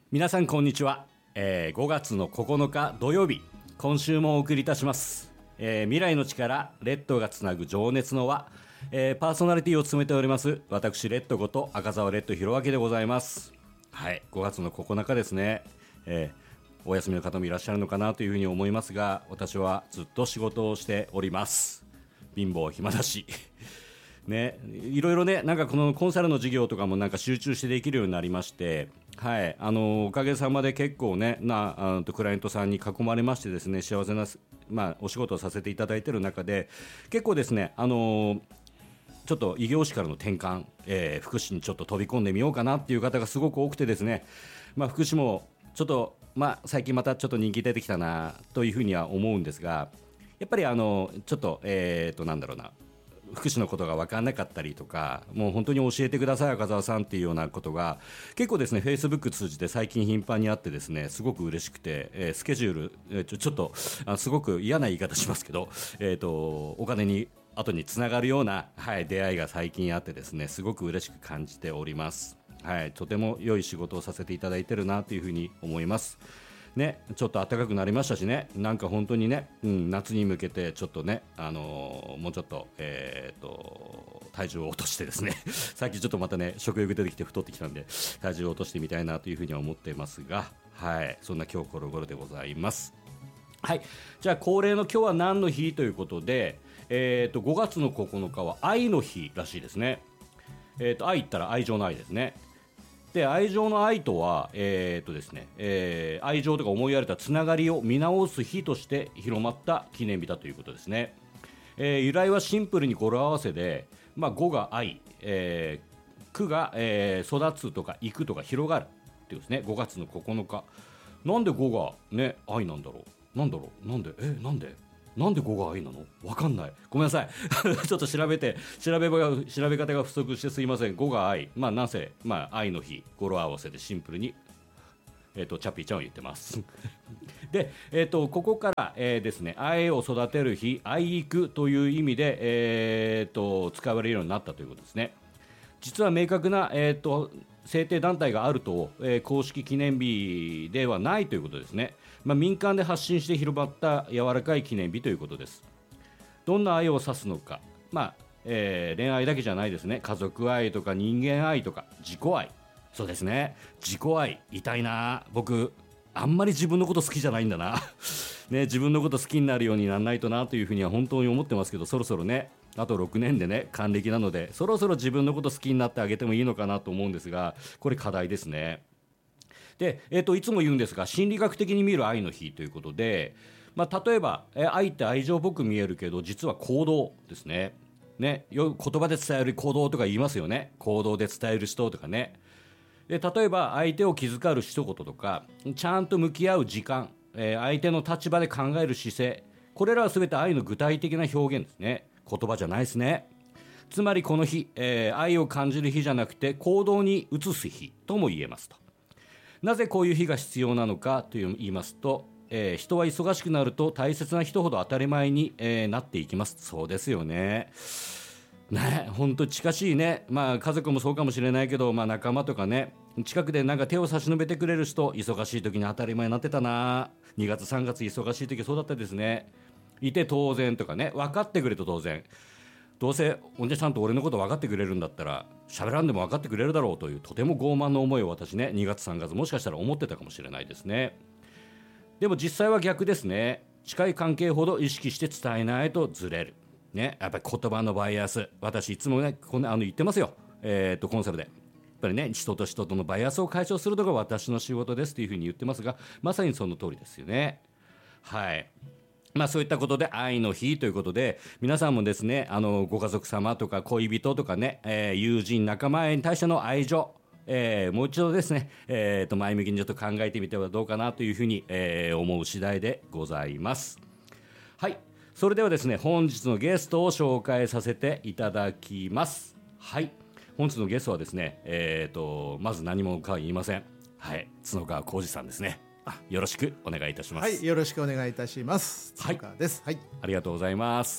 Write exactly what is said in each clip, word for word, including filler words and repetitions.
皆さんこんにちは、えー、ごがつのここのか土曜日、今週もお送りいたします、えー、未来の力レッドがつなぐ情熱の輪、えー、パーソナリティを務めております私レッドこと赤澤レッド弘明でございます。はい、ごがつのここのかですね、えー、お休みの方もいらっしゃるのかなというふうに思いますが、私はずっと仕事をしております。貧乏暇だしね、いろいろね、なんかこのコンサルの事業とかもなんか集中してできるようになりまして、はい、あのおかげさまで結構ねなあのクライアントさんに囲まれましてですね、幸せな、まあ、お仕事をさせていただいている中で、結構ですね、あのちょっと異業種からの転換、えー、福祉にちょっと飛び込んでみようかなっていう方がすごく多くてですね、まあ、福祉もちょっと、まあ、最近またちょっと人気出てきたなというふうには思うんですが、やっぱりあのちょっと、えーと、なんだろうな、福祉のことが分からなかったりとか、もう本当に教えてください赤澤さんっていうようなことが結構ですね、フェイスブック通じて最近頻繁にあってですね、すごく嬉しくて、えー、スケジュール、えー、ちょ、ちょっとあすごく嫌な言い方しますけど、えーと、お金に後につながるような、はい、出会いが最近あってですね、すごく嬉しく感じております。はい、とても良い仕事をさせていただいてるなというふうに思いますね。ちょっと暖かくなりましたしね、なんか本当にね、うん、夏に向けてちょっとね、あのー、もうちょっと、えー、と体重を落としてですね最近ちょっとまたね食欲出てきて太ってきたんで体重を落としてみたいなというふうには思っていますが、はい、そんな今日この頃でございます。はい、じゃあ恒例の今日は何の日ということで、えー、とごがつのここのかは愛の日らしいですね。えー、と愛ったら愛情の愛ですね。で、愛情の愛とは、えーとですねえー、愛情とか思いやれたつながりを見直す日として広まった記念日だということですね。えー、由来はシンプルに語呂合わせで、まあ、語が愛、えー、句が、えー、育つとか行くとか広がるっていうですね。ごがつのここのか、なんで語が、ね、愛なんだろう、なんだろう、なんでえなんでなんで語が愛なの、わかんない、ごめんなさいちょっと調べて調べが調べ方が不足してすいません。語が愛、まあなぜ、まあ、愛の日、語呂合わせでシンプルに、えー、とチャッピーちゃんは言ってますで、えー、とここから、えー、ですね、愛を育てる日、愛育という意味で、えー、と使われるようになったということですね。実は明確な、えー、と制定団体があると、えー、公式記念日ではないということですね。まあ、民間で発信して広まった柔らかい記念日ということです。どんな愛を指すのか、まあえー、恋愛だけじゃないですね。家族愛とか人間愛とか自己愛、そうですね、自己愛、痛いな、僕あんまり自分のこと好きじゃないんだなね、自分のこと好きになるようにならないとなというふうには本当に思ってますけど、そろそろね、あとろくねんでね還暦なので、そろそろ自分のこと好きになってあげてもいいのかなと思うんですが、これ課題ですね。で、えー、といつも言うんですが、心理学的に見る愛の日ということで、まあ、例えば、えー、愛って愛情っぽく見えるけど実は行動ですね。ね、よ言葉で伝える行動とか言いますよね。行動で伝える人とかね。で、例えば相手を気遣う一言とか、ちゃんと向き合う時間、えー、相手の立場で考える姿勢、これらは全て愛の具体的な表現ですね。言葉じゃないですね。つまりこの日、えー、愛を感じる日じゃなくて行動に移す日とも言えますと。なぜこういう日が必要なのかと言いますと、えー、人は忙しくなると大切な人ほど当たり前に、えー、なっていきます。そうですよね。ね、本当近しいね、まあ、家族もそうかもしれないけど、まあ、仲間とかね、近くでなんか手を差し伸べてくれる人、忙しい時に当たり前になってたな。にがつさんがつ忙しい時そうだったですね。いて当然とかね、分かってくれと当然、どうせおんじゃちゃんと俺のこと分かってくれるんだったら喋らんでも分かってくれるだろうという、とても傲慢な思いを私ね、にがつさんがつもしかしたら思ってたかもしれないですね。でも実際は逆ですね。近い関係ほど意識して伝えないとずれるね。やっぱり言葉のバイアス、私いつもねこんなあの言ってますよ、えー、っとコンサルでやっぱりね、人と人とのバイアスを解消するのが私の仕事ですというふうに言ってますが、まさにその通りですよね。はい、まあ、そういったことで愛の日ということで、皆さんもですね、あのご家族様とか恋人とかね、えー、友人仲間に対しての愛情、えー、もう一度ですね、えー、と前向きにちょっと考えてみてはどうかなというふうに、えー、思う次第でございます。はい、それではですね、本日のゲストを紹介させていただきます。はい、本日のゲストはですね、えー、とまず何者かは言いません。はい、角川浩二さんですね。よろしくお願いいたします。 はい、よろしくお願いいたします。角川です。はい、 ありがとうございます。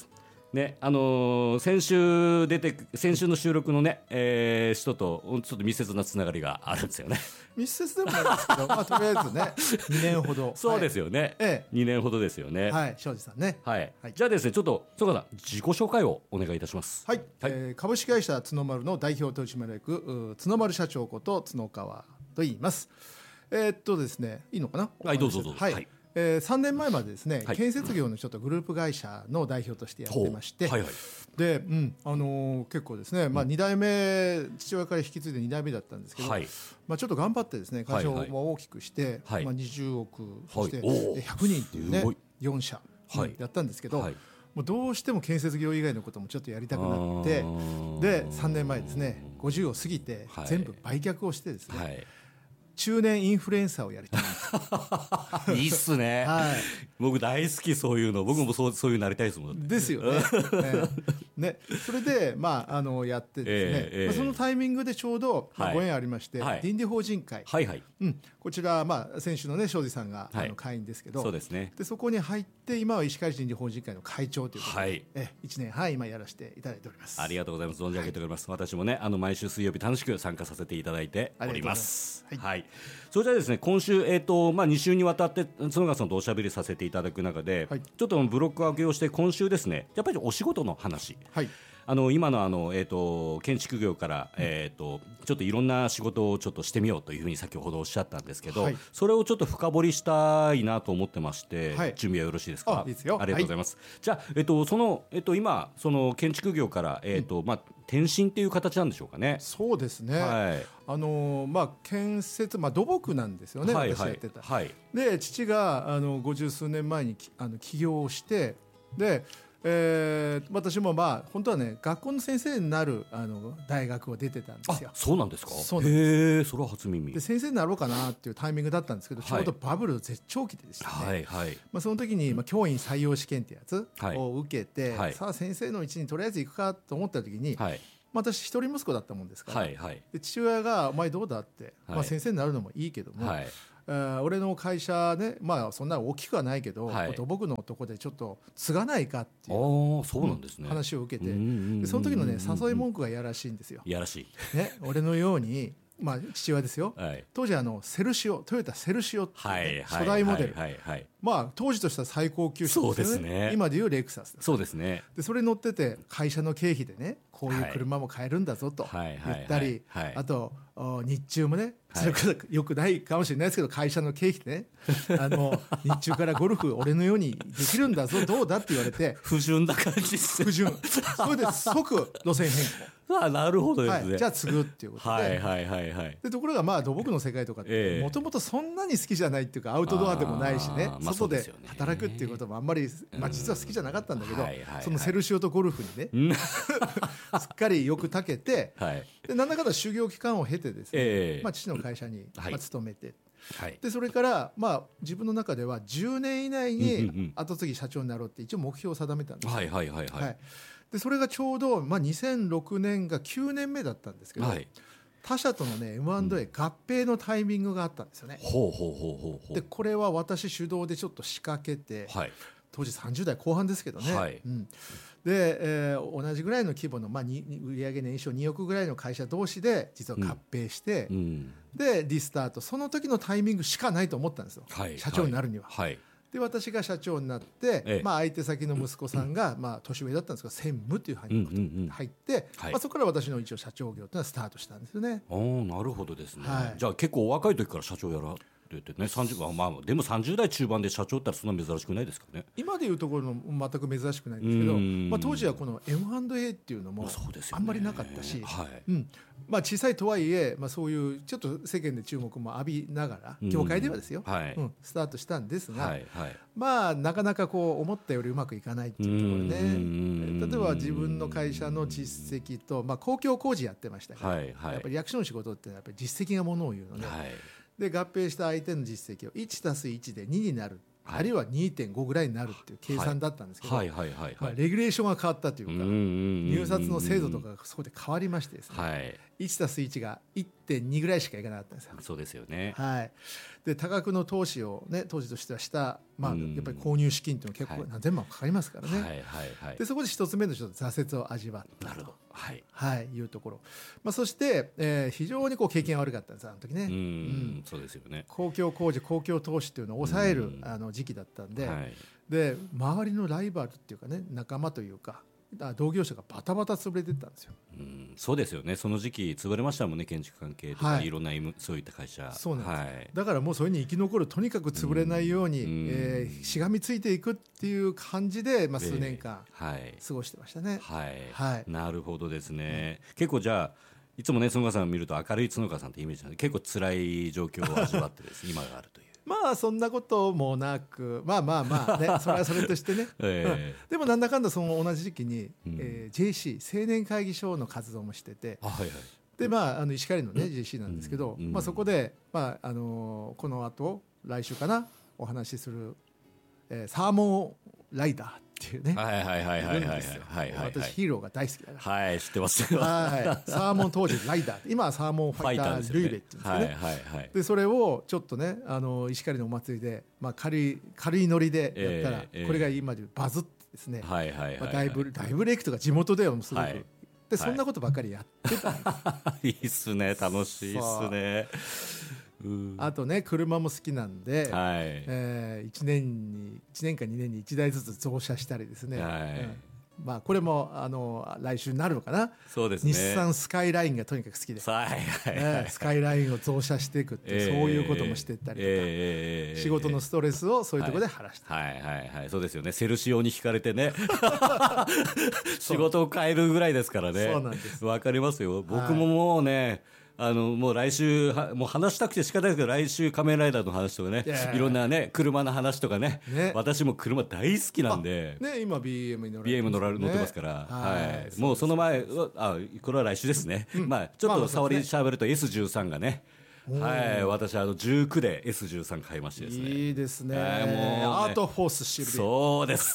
ね、あのー先週出て先週の収録のね、えー人とちょっと密接なつながりがあるんですよね。 密接でもないですけど、まあ、とりあえずねにねんほどそうですよね、 はいええ、 にねんほどですよね。 はい、庄司さんね。 はい、 はい、 じゃあですね、ちょっと曽我さん自己紹介をお願いいたします。 はい、 はい、 えー株式会社角丸の代表取締役角丸社長こと角川と言います。えー、っとですねいいのかな。 はい、どうぞどうぞ。 はい、はいえー、さんねんまえまでですね、 はい、 建設業のちょっとグループ会社の代表としてやってまして、 はいはい、 で、うんあのー、結構ですね、まあ、に代目父親から引き継いでに代目だったんですけど、はいまあ、ちょっと頑張ってですね会社を大きくして、はいまあ、にじゅうおくそしてひゃくにんっていうねよん社やったんですけど、はいもうどうしても建設業以外のこともちょっとやりたくなってでさんねんまえですねごじゅうを過ぎて全部売却をしてですね、はい中年インフルエンサーをやりたいいいっすね、はい、僕大好きそういうの。僕もそうそういうなりたいですもんですよねね, ねそれで、まあ、あのやってですね、えーえーまあ、そのタイミングでちょうど、まあ、ご縁ありまして、はい、ディンディ法人会、はいはいうん、こちら、まあ、先週のね庄司さんが、はい、あの会員ですけどそうですねでそこに入って今は石狩ディンディ法人会の会長ということで、はい、えいちねんはん今やらせていただいております。 ありがとうございます。存じ上げております、はい、私もねあの毎週水曜日楽しく参加させていただいております。はい、はいそれじゃあですね今週、えーとまあ、に週にわたって角川さんとおしゃべりさせていただく中で、はい、ちょっとブロック分けをして今週ですねやっぱりお仕事の話、はい、あの今のあの、えーと建築業から、えーとちょっといろんな仕事をちょっとしてみようというふうに先ほどおっしゃったんですけど、はい、それをちょっと深掘りしたいなと思ってまして、はい、準備はよろしいですか。 あ、いいですよ。 ありがとうございます、はい、じゃあ、えーとそのえーと今その建築業から、えーとまあ、転身っていう形なんでしょうかね。 そうですね、はいあのーまあ、建設、まあ、土木なんですよね、はいはい、私やってた、はい、で父があのごじゅう数年前にあの起業をしてでえー、私もまあ本当はね学校の先生になるあの大学を出てたんですよ。 あ、そうなんですか。 そうなんです。へえ、それは初耳。 で先生になろうかなっていうタイミングだったんですけど、はい、ちょうどバブル絶頂期でしたね、はいはいまあ、その時に、まあ、教員採用試験ってやつを受けて、はい、さあ先生のうちにとりあえず行くかと思った時に、はいまあ、私一人息子だったもんですから、はいはい、で父親がお前どうだって、はいまあ、先生になるのもいいけども、はい俺の会社ね、まあ、そんな大きくはないけど、はい、土木のとこでちょっと継がないかっていう、そうなんですね、話を受けてでその時のね誘い文句がやらしいんですよ。 やらしい、 ね、俺のようにまあ、父親ですよ、はい、当時あのセルシオトヨタセルシオっていう、ねはい、初代モデル、はいはいはいまあ、当時としては最高級車ですよ ね, そうですね今でいうレクサスです。 そうですね。 でそれに乗ってて会社の経費でねこういう車も買えるんだぞと言ったり、はいはいはいはい、あと日中もねそれからよくないかもしれないですけど会社の経費でねあの日中からゴルフ俺のようにできるんだぞどうだって言われて不純な感じですね。 不純それで即路線変更あなるほどですね、 はい、じゃあ継ぐっていうことで、はいはいはいはい、でところがまあ土木の世界とかってもともとそんなに好きじゃないっていうかアウトドアでもないしね、まあ、外で働くっていうこともあんまり、まあ、実は好きじゃなかったんだけど、うんはいはいはい、そのセルシオとゴルフにねすっかりよくたけて、はい、でなんだかんだ修行期間を経てですね、えーまあ、父の会社に、まあ、勤めて、はい、でそれから、まあ、自分の中ではじゅうねん以内に後継ぎ社長になろうって一応目標を定めたんですよ、はいはいはいはいはい、でそれがちょうど、まあ、にせんろくねんがきゅうねんめだったんですけど、はい、他社との、ね、エムアンドエー 合併のタイミングがあったんですよね、うん、ほうほうほうほうほうでこれは私主導でちょっと仕掛けて、はい、当時さんじゅう代後半ですけどね、はいうんでえー、同じぐらいの規模の、まあ、に売上年商におくぐらいの会社同士で実は合併して、うん、でリスタートその時のタイミングしかないと思ったんですよ、はい、社長になるには、はいはい、で私が社長になって、ええまあ、相手先の息子さんが、まあ、年上だったんですが専務という範囲に入って、うんうんうんはいまあ、そこから私の一応社長業というのはスタートしたんですよね。 おなるほどですね、はい、じゃあ結構お若い時から社長やらね、さんじゅうまあ、でもさんじゅう代中盤で社長って言ったらそんな珍しくないですかね。 今でいうところの全く珍しくないんですけど、まあ、当時はこの エムアンドエー っていうのもあんまりなかったし、ねはいうんまあ、小さいとはいえ、まあ、そういうちょっと世間で注目も浴びながら業界ではですよ、はいうん、スタートしたんですが、はいはいまあ、なかなかこう思ったよりうまくいかないっていうところで、例えば自分の会社の実績と、まあ、公共工事やってましたから、はいはい、やっぱり役所の仕事ってのはやっぱり実績がものを言うので、はいで合併した相手の実績を いちたすいち でにになる、はい、あるいは にてんご ぐらいになるっていう計算だったんですけど、はいはいはいはいまあ、レギュレーションが変わったというか入札の制度とかがそこで変わりましてですね、はい、 いちたすいちが いってんに ぐらいしかいかなかったんですよ。 そうですよね。 はい、で多額の投資を、ね、当時としてはした、まあ、やっぱり購入資金っていうのは結構何千万かかりますからね、 はいはいはい、でそこで一つ目のちょっと挫折を味わったなるほど、はいはい、いうところ、まあ、そして、えー、非常にこう経験が悪かったんですあの時ね。うん、うん、 そうですよね。 公共工事公共投資っていうのを抑えるあの時期だったんで、はい、で周りのライバルっていうかね仲間というか同業者がバタバタ潰れていったんですよ。 うん、そうですよね。その時期潰れましたもんね、建築関係とか、はい、いろんなそういった会社。 そうなんです、はい、だからもうそれに生き残る、とにかく潰れないように、うん、えー、しがみついていくっていう感じで、まあ、数年間過ごしてましたね。 はい、はいはい、なるほどですね、うん、結構じゃあいつもね角川さんを見ると明るい角川さんってイメージなんで、結構辛い状況を味わってですね今があるという。 まあそんなこともなく、まあまあまあねそれはそれとしてね、えー、でもなんだかんだその同じ時期に、うん、えー、ジェーシー 青年会議所の活動もしてて、あ、はいはい、でまああの石狩のね ジェーシー なんですけど、うん、まあ、そこで、まああのー、この後来週かなお話しする、えー、サーモンライダーっていうね、 はいはいはいはいはいはいはい、 私ヒーローが大好きだから、 はい、知ってますよ。 はい、サーモン当時ライダー、今はサーモンファイタールイベっていうんですけどね、はいはいはい、でそれをちょっとねあの石狩のお祭りで、まあ、軽い軽いノリでやったら、えー、これが今でバズってですね、はいはいはいはい、まあ、大ブ大ブレイクとか地元ではもうすごく、はい、でそんなことばっかりやってたんです、 はい、いいっすね、楽しいっすね。 うん、あとね車も好きなんで、はい、えー、いちねんにいちねんかにねんにいちだいずつ増車したりですね、はい、うん、まあ、これもあの来週になるのかな。 そうですね、 日産スカイラインがとにかく好きで、 はいはいはいはい、 スカイラインを増車していくって、えー、そういうこともしていったりとか、えー、仕事のストレスをそういうところで晴らして、 はい、はいはいはい、そうですよね。セルシオに惹かれてね仕事を変えるぐらいですからね。 そうなんです、 わかりますよ。僕ももうね、あのもう来週もう話したくて仕方ないですけど、来週仮面ライダーの話とかね、いろんなね車の話とか ね, ね私も車大好きなんで、 ね、今 ビーエム に乗られてますね、 ビーエム 乗ら乗ってますから、はい、はい、もうその前、あ、これは来週ですね、うん、まあ、ちょっと触りしゃべると エスじゅうさん がね、はい、私あのじゅうきゅうで エスじゅうさん 買いましてですね、 いいですね、 はい、もうね、 アートフォースシルビー、 そうです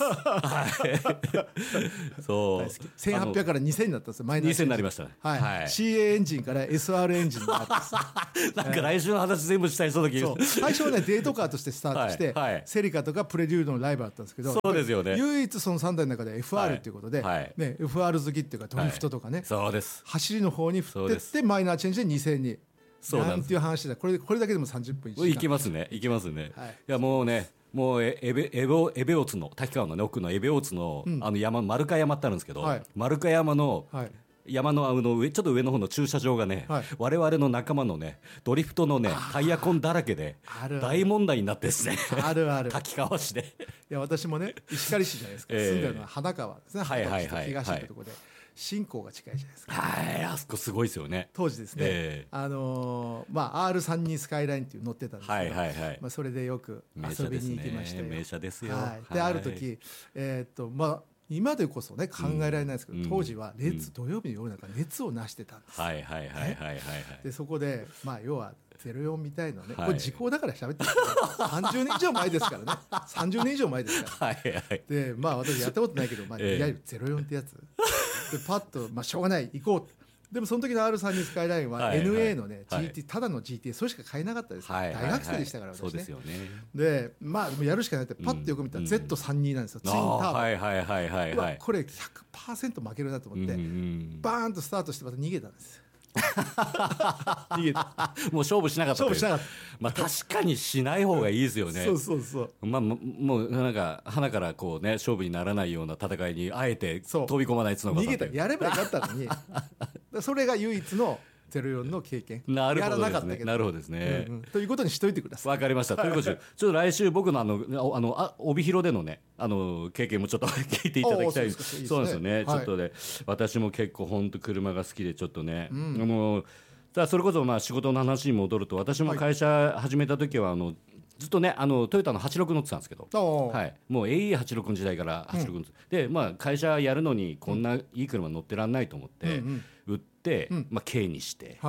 はいそうせんはっぴゃくからにせんになったんですよ、マイナスにせんになりましたね、 はいはい、シーエー エンジンから エスアール エンジンになったんですなんか来週の話全部したいそうだけど、 最初はねデートカーとしてスタートして、はいはい、セリカとかプレリュードのライバルだったんですけど、 そうですよね、 唯一そのさんだいの中で エフアール ということで、はいはい、ね、エフアール 好きっていうかドリフトとかね、はい、 そうです、 走りの方に振ってってマイナーチェンジでにせんに、そうなんていう話だ。これこれだけでもさんじゅっぷんいけますね、いけますね、はい、いやもうね、もうエベエベオエベオツの滝川の、ね、奥のエベオツの、うん、あの山、丸鹿山ってあるんですけど、はい、丸鹿山の、はい、山のあの上ちょっと上の方の駐車場がね、はい、我々の仲間のねドリフトのねタイヤ痕だらけで大問題になってですね、 あるある滝川市で、 いや私もね石狩市じゃないですか、えー、住んでるのは花川ですね、はいはいはい、東ってところで、はい、新港が近いじゃないですか、 はい、あそこすごいですよね当時ですね、えー、あのー、まあ アールさんじゅうに スカイラインっていう乗ってたんですけど、はいはいはい、まあ、それでよく遊びに行きまして、 名車ですよ、 はい、である時、えー、っとまあ今でこそね考えられないですけど、うん、当時は熱、うん、土曜日の夜中熱をなしてたんです、 はいはいはいはいはい、はい、でそこでまあ要はゼロよんみたいなね、はい、これ時効だから喋ってるさんじゅうねん以上前ですからねさんじゅうねん以上前ですから、はいはい、でまあ私やったことないけど、まあ、いわゆるゼロよんってやつでパッと、まあ、しょうがない行こう、でもその時の アールさんじゅうに スカイラインは エヌエー のね、はいはい、ジーティー、ただの ジーティー それしか買えなかったです、はいはいはい、大学生でしたから私ね、 そうですよね、 でまあやるしかないってパッとよく見たら ゼットさんじゅうに なんですよ、ツインターボ、 はいはいはいはいはい、 これ ひゃくパーセント 負けるなと思って、うんうん、バーンとスタートしてまた逃げたんです逃げたもう勝負しなかった、 勝負しなかった、 まあ、確かにしない方がいいですよねそうそうそう、 まあ、もうなんか鼻からこうね勝負にならないような戦いにあえて飛び込まない角川さん、 逃げた、やればよかったのにそれが唯一のゼロよんの経験、 なるほどですね、なるほどですね、 うんうん、ということにしといてください。 わかりました。ということでちょっと来週僕のあのあのあ帯広でのねあの経験もちょっと聞いていただきたい。そうなんですよね、はい、ちょっとね私も結構本当車が好きでちょっとね、うん、あのそれこそまあ仕事の話に戻ると、私も会社始めた時はあのずっとねあのトヨタのはちじゅうろく乗ってたんですけど、はい、もう エーイーはちじゅうろく の時代からはちじゅうろく、うん、で、まあ、会社やるのにこんないい車乗ってらんないと思って、うん、売って、うん、まあ、軽にして、はい、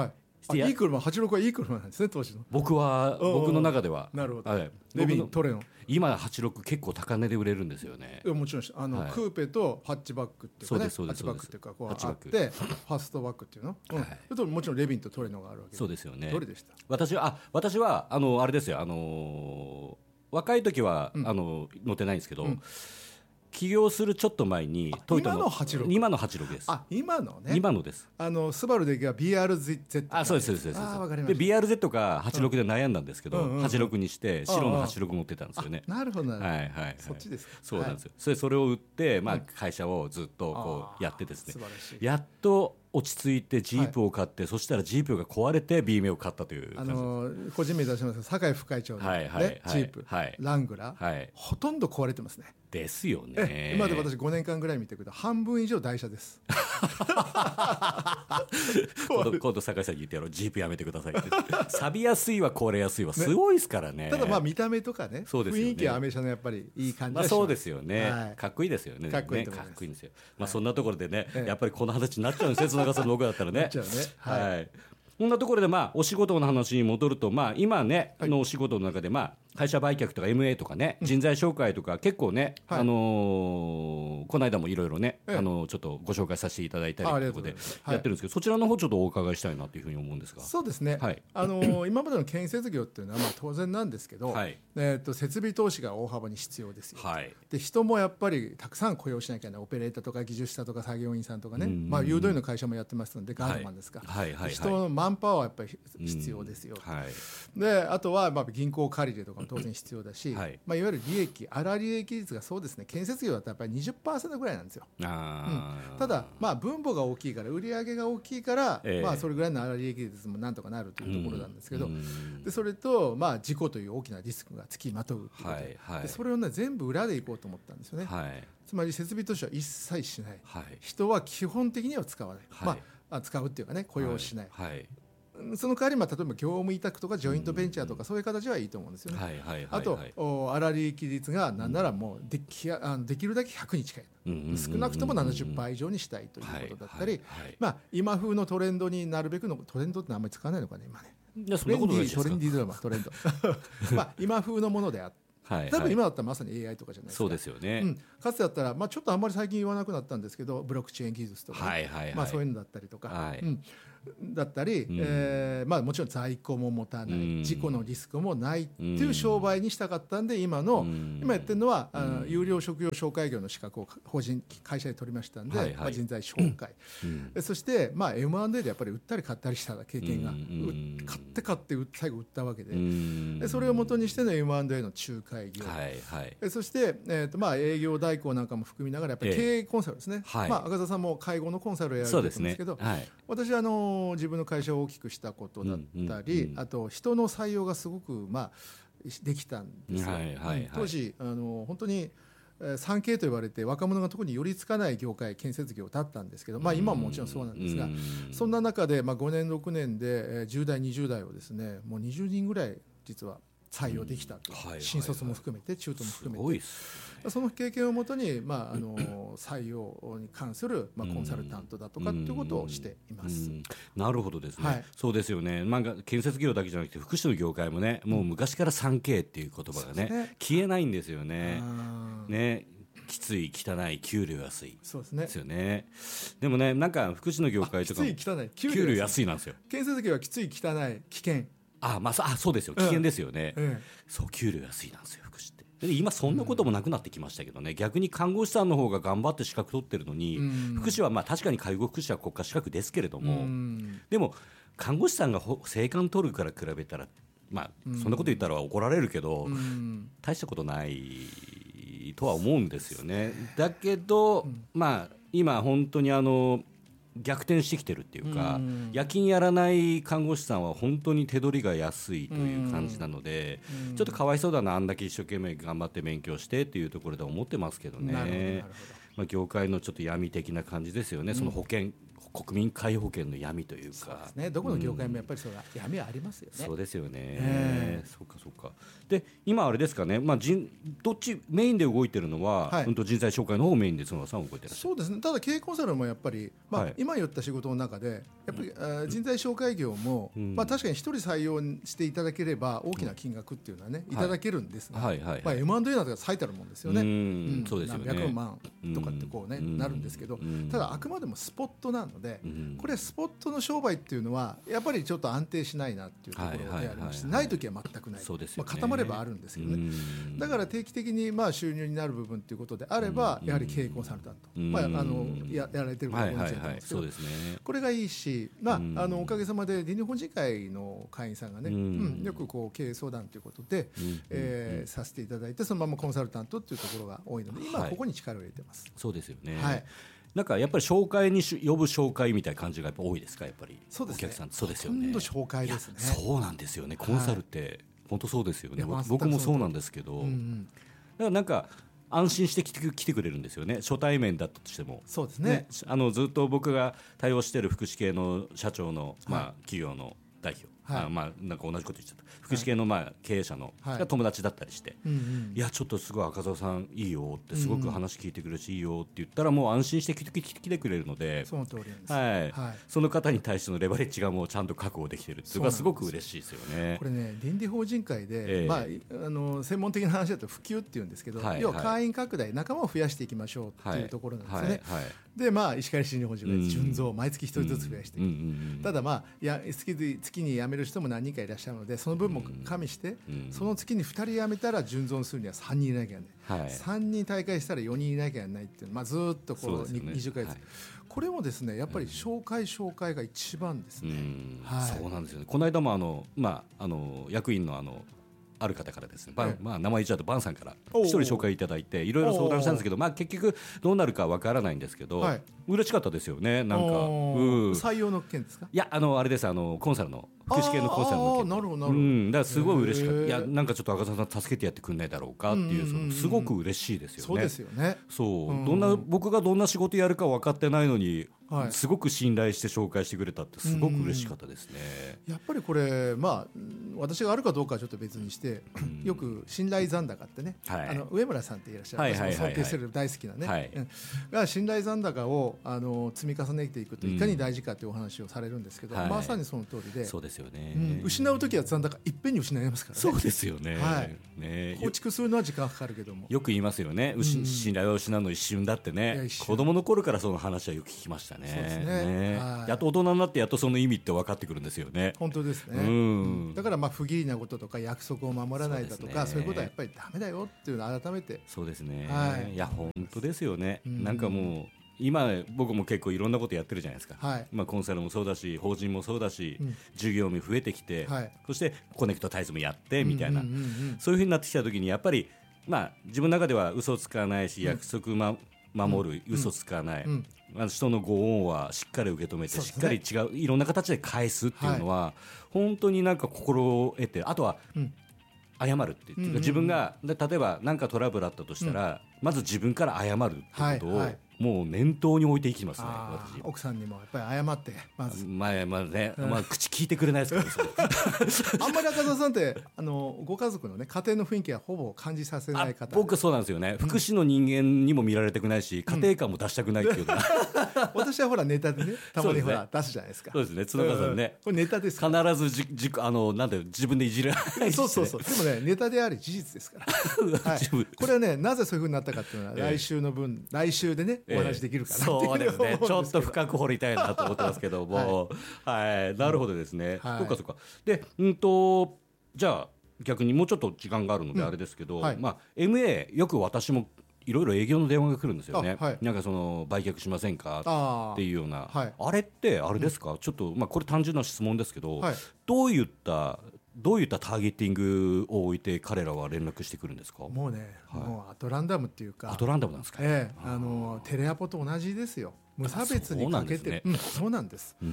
いい車、はちじゅうろくはいい車なんですね当時の。 僕は僕の中では。 なるほど、 はい、 レビントレノ今はちじゅうろく結構高値で売れるんですよね。 もちろんあの、はい、クーペとハッチバックっていうかね、ハッチバックっていうかこうあってファストバックっていうの、うん、はい、それともちろんレビンとトレノがあるわけで。 そうですよね。 どれでした？ 私はあ私はあのあれですよ、あのー、若い時は、うん、あの乗ってないんですけど、うん、起業するちょっと前にトヨタの今のはちじゅうろく、 今のはちじゅうろくです。 あ、今のね、 今のです。 あのスバルで言えば ビーアールゼット。 あ、そうですそうです。 あ、わかりました。 で ビーアールゼット かはちじゅうろくで悩んだんですけど、うんうんうん、はちじゅうろくにして白のはちじゅうろく持ってたんですよね。 なるほどなるほど、 はいはいはい、 そっちですか。 そうなんですよ、はい、それそれを売って、まあ、会社をずっとこうやってですね、やっと落ち着いてジープを買って、はい、そしたらジープが壊れて ビーエムウェイ を買ったという感じです。あのー、個人名出しますが酒井副会長の、ね、はいはいはい、ジープ、はい、ラングラー、はい、ほとんど壊れてますね。 ですよね。 今で私ごねんかんぐらい見てくると半分以上台車です今度、今度酒井さんに言ってやろう、ジープやめてくださいって錆びやすいわ壊れやすいわすごいですからね。 ね、ただまあ見た目とかね、 そうですよね、 雰囲気はアメ車のやっぱりいい感じがします。まあ、 そうですよね、 はい、 かっこいいですよね。 かっこいいと思います。 ね、かっこいいんですよ。まあ、そんなところでね、はい、やっぱりこの話になっちゃうんですね、綱川さんの僕だったらね。 なっちゃうね、はい、はい、 こんなところでまあお仕事の話に戻ると、まあ今ね、はい、のお仕事の中でまあ会社売却とか エムエー とかね、人材紹介とか結構ね、はい、あのー、この間もいろいろね、ええ、あのー、ちょっとご紹介させていただいたりということでやってるんですけど、はい、そちらの方ちょっとお伺いしたいなというふうに思うんですが。 そうですね、はい、あのー、今までの建設業っていうのはまあ当然なんですけど、はい、えー、と設備投資が大幅に必要ですよ、はい、で人もやっぱりたくさん雇用しなきゃいけない。オペレーターとか技術者とか作業員さんとかね、まあ、誘導員の会社もやってますのでガードマンですか、はいはいはいはい、人のマンパワーはやっぱり必要ですよ、はい、であとはまあ銀行借り入れとかも当然必要だし、はい、まあ、いわゆる利益粗利益率がそうですね、建設業だとやっぱり にじゅっパーセント ぐらいなんですよ。あ、うん、ただまあ分母が大きいから売り上げが大きいから、えーまあ、それぐらいの粗利益率もなんとかなるというところなんですけど、うん、でそれとまあ事故という大きなリスクがつきまとうということで、はいはい、でそれを、ね、全部裏でいこうと思ったんですよね、はい、つまり設備投資は一切しない、はい、人は基本的には使わない、はい、まあ、使うっていうかね、雇用しない、はいはい、その代わり、まあ、例えば業務委託とかジョイントベンチャーとかそういう形はいいと思うんですよね、はいはいはいはい、あと粗利益率がなんならもうでき、あのできるだけひゃくに近い、うん、少なくともななじゅっパーセント以上にしたいということだったり、はいはいはい、まあ、今風のトレンドになるべくのトレンドってあんまり使わないのかね今ね、いやそんなことないですか。トレンディードラマトレンドまあ今風のものであって、はいはい、多分今だったらまさに エーアイ とかじゃないですか。そうですよね、うん、かつてだったら、まあ、ちょっとあんまり最近言わなくなったんですけどブロックチェーン技術とか、ね、はいはいはい、まあ、そういうのだったりとか、はい、うん、だったり、うん、えーまあ、もちろん在庫も持たない、うん、事故のリスクもないっていう商売にしたかったんで今の、うん、今やってるのは、うん、あの有料職業紹介業の資格を法人会社で取りましたんで、はいはい、まあ、人材紹介、うん、そして、まあ、エムアンドエー でやっぱり売ったり買ったりした経験が、うん、買って買って最後売ったわけで、うん、でそれを元にしての エムアンドエー の仲介業、はいはい、そして、えーとまあ、営業代行なんかも含みながらやっぱり経営コンサルですね、えーはい、まあ、赤澤さんも介護のコンサルをやられてるんですけど、ね、はい、私はあの自分の会社を大きくしたことだったり、うんうんうん、あと人の採用がすごく、まあ、できたんですよ、はいはいはい、当時あの本当に スリーケー と言われて若者が特に寄りつかない業界建設業だったんですけど、まあ、今ももちろんそうなんですが、そんな中で、まあ、ごねんろくねんでじゅう代にじゅう代をですねもうにじゅうにんぐらい実は採用できたと、うん、はいはいはい、新卒も含めて中途も含めて、すごいっすね、その経験をもとに、まあ、あの採用に関する、まあ、コンサルタントだとかっていうことをしています。 なるほどですね、はい、そうですよね、まあ、建設業だけじゃなくて福祉の業界もね、もう昔から スリーケー っていう言葉が ね, ね消えないんですよね。ね、きつい汚い給料安い、 そうですね、 ですよね。でもね、なんか福祉の業界とかもきつい汚い給料安いなんですよ。 建設業はきつい汚い危険、 あ、まあ、あ、そうですよ、危険ですよね、うんうん、そう給料安いなんですよ福祉って。で今そんなこともなくなってきましたけどね、うん、逆に看護師さんの方が頑張って資格取ってるのに、うん、福祉はまあ確かに介護福祉は国家資格ですけれども、うん、でも看護師さんが正官取るから比べたら、まあ、そんなこと言ったら怒られるけど、うん、大したことないとは思うんですよね。だけど、うん、まあ今本当にあの逆転してきてるっていうか、うん、夜勤やらない看護師さんは本当に手取りが安いという感じなので、うん、ちょっとかわいそうだな、あんだけ一生懸命頑張って勉強してっていうところで思ってますけどね。なるほどなるほど、まあ、業界のちょっと闇的な感じですよね、うん、その保険保国民皆保険の闇というか、そうですね、どこの業界もやっぱりそれは闇はありますよね、 うん、そうですよね、えー、そうかそうか。で今あれですかね、まあ、人どっちメインで動いてるのは、はい、うん、と人材紹介の方をメインで角田さん動いてらっしゃる。 そうですね、ただ経営コンサルもやっぱり、まあはい、今言った仕事の中でやっぱり、うん、人材紹介業も、うん、まあ、確かに一人採用していただければ大きな金額っていうのはね、うん、いただけるんですが、はいはいはいはい、まあ、エムアンドエー なんて最たるもんですよね、うん、そうですよね、何百万とかってこうね、うん、なるんですけど、うん、ただあくまでもスポットなので、うん、これスポットの商売っていうのはやっぱりちょっと安定しないなっていうところでありまして、ない時は全くない、そうですよね、まあ、固まればあるんですけどね、うん、だから定期的にまあ収入になる部分ということであれば、うん、やはり経営コンサルタント、うん、まあ、あの や, やられてることが多いんですけど、これがいいし、まあ、うん、あのおかげさまで日本人会の会員さんがね、うんうん、よくこう経営相談ということで、うん、えー、させていただいて、そのままコンサルタントというところが多いので、今はここに力を入れてます、はい、 そうですよね、はい、なんかやっぱり紹介に呼ぶ紹介みたいな感じがやっぱ多いですか、やっぱり。 そうですね、 お客さん。そうですよね、 ほとんど紹介ですね。 そうなんですよね、コンサルって、はい、本当そうですよね。僕もそうなんですけど、うんうん、だからなんか安心して来て、来てくれるんですよね、初対面だったとしても。 そうですね、ね、 あのずっと僕が対応している福祉系の社長の、まあ、企業の代表、はい、あまあ、なんか同じこと言っちゃった、福祉系のまあ経営者の、はい、友達だったりして、はい、いやちょっとすごい赤澤さんいいよってすごく話聞いてくれるしいいよって言ったら、もう安心して来て、来てくれるので、 その通りです、 はいはい、その方に対してのレバレッジがもうちゃんと確保できているっていうのがすごく嬉しいですよね。 これね、倫理法人会で、えーまあ、あの専門的な話だと普及っていうんですけど、はい、要は会員拡大、仲間を増やしていきましょうっていうところなんですよね、はいはいはい、でまあ、石狩新日本人会純増、毎月一人ずつ増やしていく、うんうんうん、ただ、まあ、や月, 月に辞める人も何人かいらっしゃるので、その分も加味して、うん、その月にふたり辞めたら純増するにはさんにんいなきゃいけない、はい、さんにん退会したらよにんいなきゃいけないっていう、まあ、ずっとこう、ね、にじゅっかげつ、はい、これもですね、やっぱり紹介紹介が一番ですね、うんはい、 そうなんですよね。この間もあの、まあ、あの役員のあのある方からですね、はい、まあ、名前言っちゃうとバンさんから一人紹介いただいていろいろ相談したんですけど、まあ、結局どうなるかわからないんですけど、はい、嬉しかったですよね。なんか、うん、 採用の件ですか。 いや、あのあれです、あのコンサルの福祉系のコンサルの件。 なるほどなるほど、 うん、だからすごい嬉しかった。いや、なんかちょっと赤澤さん助けてやってくんないだろうかっていう、そのすごく嬉しいですよね。 そうですよね。 そう、どんな僕がどんな仕事やるか分かってないのに、はい、すごく信頼して紹介してくれたってすごく嬉しかったですね。 やっぱりこれ、まあ、私があるかどうかはちょっと別にして、よく信頼残高ってね、はい、あの上村さんっていらっしゃる、私も尊敬してる大好きなね、はい、が信頼残高をあの積み重ねていくといかに大事かというお話をされるんですけど、はい、まさにその通りで、 そうですよね、 うん、失うときは残高いっぺんに失いますからね。 そうですよね、 はい、ね、構築するのは時間がかかるけども、 よく言いますよね、うん、信頼を失うの一瞬だってね。子供の頃からその話はよく聞きましたね。 そうですね、 はい、やっと大人になってやっとその意味って分かってくるんですよね。 本当ですね、うん、だからまあ不義理なこととか約束を守らないだとか、 そう、ね、そういうことはやっぱりダメだよっていうのを改めて。 そうですね、はい、いや本当ですよね、うん、なんかもう今僕も結構いろんなことやってるじゃないですか、はい、まあ、コンサルもそうだし法人もそうだし、うん、従業員増えてきて、はい、そしてコネクトタイズもやってみたいな、うんうんうんうん、そういうふうになってきた時にやっぱり、まあ、自分の中では嘘つかないし、うん、約束、ま、守る、うん、嘘つかない、うんうん、人のご恩はしっかり受け止めて、しっかり違ういろんな形で返すっていうのは、はい、本当になんか心を得て、あとは、うん、謝るっていうか、うんうんうん、自分が例えば何かトラブルあったとしたら、うん、まず自分から謝るってことを、はいはい、もう念頭に置いていきますね。私奥さんにもやっぱり謝ってまず、 まあまあね、うん、まあ、口聞いてくれないですからあんまり赤澤さんってあのご家族の、ね、家庭の雰囲気はほぼ感じさせない方。 僕そうなんですよね、うん、福祉の人間にも見られたくないし、家庭感も出したくないっていうか、 うん、私はほらネタでねたまにほら、ね、出すじゃないですか。 そうですね、角川さんね、 これネタですか必ずじじあのなんて自分でいじるそうそうそう、でもねネタであり事実ですから、はい、これはねなぜそういう風になったかっていうのは、えー、来週の分来週でねお話できるかな、えー、 そうですね、ちょっと深く掘りたいなと思ってますけども、はい、はい、なるほどですね、はい、そうかそうか。で、うんとじゃあ逆にもうちょっと時間があるのであれですけど、うん、はい、まあ、エムエー よく私もいろいろ営業の電話が来るんですよね、はい、なんかその売却しませんかっていうような あ,、はい、あれってあれですか、うん、ちょっと、まあ、これ単純な質問ですけど、はい、どういったどういったターゲティングを置いて彼らは連絡してくるんですか。 もうね、はい、もうアトランダムっていうか、 アトランダムなんですか、 ええ、あのテレアポと同じですよ。 無差別にかけてる、うん、そうなんです。うん、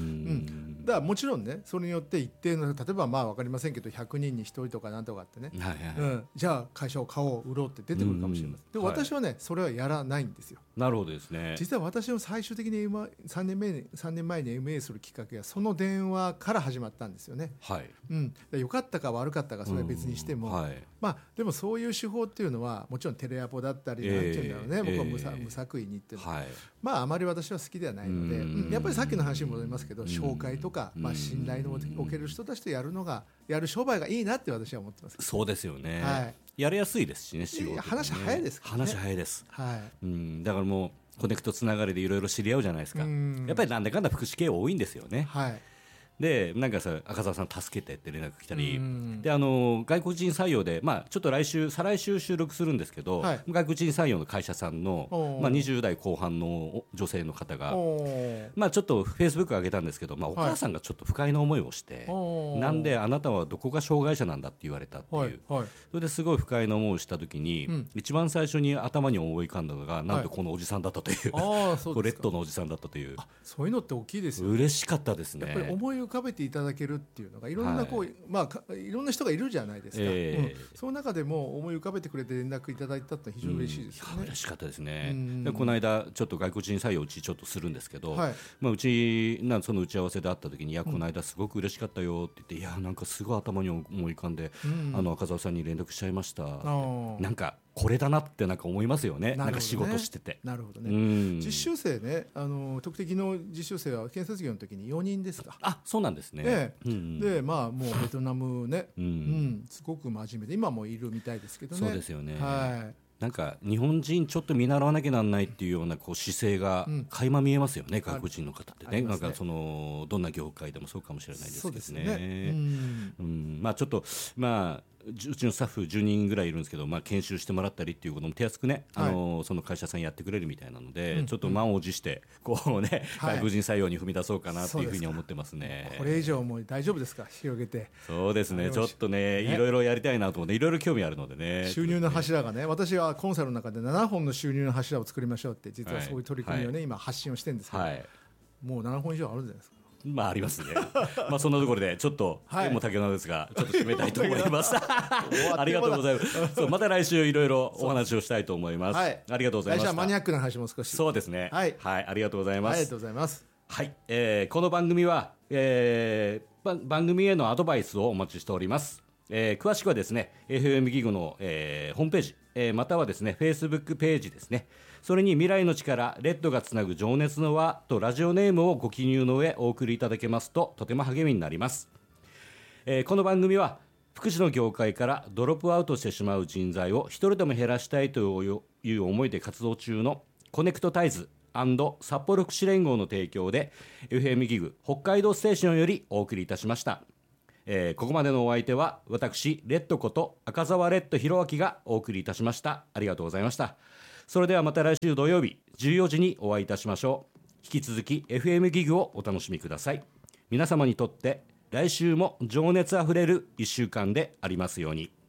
だからもちろんね、それによって一定の、例えばまあ分かりませんけどひゃくにんにひとりとかなんとかってね、はいはい、うん、じゃあ会社を買おう売ろうって出てくるかもしれません。でも私はね、はい、それはやらないんですよ。 なるほどですね。 実は私の最終的にさんねんまえにさんねんまえに エムエー するきっかけはその電話から始まったんですよね。はい、うん、良かったか悪かったかそれは別にしても、はい、まあでもそういう手法っていうのはもちろんテレアポだったり、なんていうんだろうね、えー、僕は無作、えー、無作為にっていうのは、はい、まああまり私は好きではないので、うん、やっぱりさっきの話に戻りますけど、紹介とか、まあ、信頼のおける人たちとやるのがやる商売がいいなって私は思ってます。 そうですよね、はい、やりやすいですしね、仕事ね、 話早いですからね。 話早いです、はい、うん、だからもうコネクトつながりでいろいろ知り合うじゃないですか。やっぱりなんだかんだ福祉系多いんですよね。はい、でなんかさ、赤澤さん助けてって連絡来たり、であの外国人採用で、まあ、ちょっと来週再来週収録するんですけど、はい、外国人採用の会社さんの、まあ、にじゅう代後半の女性の方が、まあ、ちょっとフェイスブック上げたんですけど、まあ、お母さんがちょっと不快な思いをして、はい、なんであなたはどこが障害者なんだって言われたっていう、はいはい、それですごい不快な思いをした時に、うん、一番最初に頭に思い浮かんだのがなんとこのおじさんだったという、はい、レッドのおじさんだったという。 あ、そういうのって大きいですよね。 嬉しかったですね。 やっぱり思い浮かべていただけるっていうのがいろんなこう、はい、まあ、いろんな人がいるじゃないですか、えーうん、その中でも思い浮かべてくれて連絡いただいたって非常に嬉しいですよね、うん、 嬉しかったですね。でこの間ちょっと外国人採用うちちょっとするんですけど、はい、まあ、うちなその打ち合わせで会った時に、いやこの間すごく嬉しかったよって言って、うん、いやなんかすごい頭に思い浮かんで、うん、あの赤澤さんに連絡しちゃいました、なんかこれだなってなんか思いますよ ね, ねなんか仕事してて。 なるほどね、うん、実習生ね、あの特定技能実習生は建設業の時によにんですか。 あ、そうなんですね、 ね、うん、でまあもうベトナムね、うんうん、すごく真面目で今もいるみたいですけどね。 そうですよね、はい、なんか日本人ちょっと見習わなきゃなんないっていうようなこう姿勢が垣間見えますよね、うん、外国人の方って ね, ねなんかそのどんな業界でもそうかもしれないですけど ね, そうですね、うんうん、まあちょっとまあうちのスタッフじゅうにんぐらいいるんですけど、まあ、研修してもらったりっていうことも手厚くね、はい、あのその会社さんやってくれるみたいなので、うん、ちょっと満を持してこう、ね、はい、外国人採用に踏み出そうかなっていうふうに思ってますね。 これ以上もう大丈夫ですか、広げて。 そうですね、ちょっとね、ね、いろいろやりたいなと思っていろいろ興味あるのでね。 収入の柱がね、私はコンサルの中でななほんの収入の柱を作りましょうって実はそういう取り組みをね、はい、今発信をしてるんですけど、はい、もうななほん以上あるんじゃないですか。 まあありますねまあそんなところでちょっと、はい、もう竹野ですがちょっと締めたいと思いますありがとうございますそうまた来週いろいろお話をしたいと思います、はい、ありがとうございました。 来週はマニアックな話も少し。 そうですね、はい、はい、ありがとうございます。 ありがとうございます。 はい、えー、この番組は、えー、番組へのアドバイスをお待ちしております。えー、詳しくはですね エフエム ギグの、えー、ホームページ、えー、またはですね Facebook ページですね。それに未来の力レッドがつなぐ情熱の輪とラジオネームをご記入の上お送りいただけますととても励みになります、えー、この番組は福祉の業界からドロップアウトしてしまう人材を一人でも減らしたいという思いで活動中のコネクトタイズ&札幌福祉連合の提供で エフエム ギグ北海道ステーションよりお送りいたしました。えー、ここまでのお相手は私レッドこと赤澤レッド弘明がお送りいたしました。ありがとうございました。それではまた来週土曜日じゅうよじにお会いいたしましょう。引き続き エフエム ギグをお楽しみください。皆様にとって来週も情熱あふれるいっしゅうかんでありますように。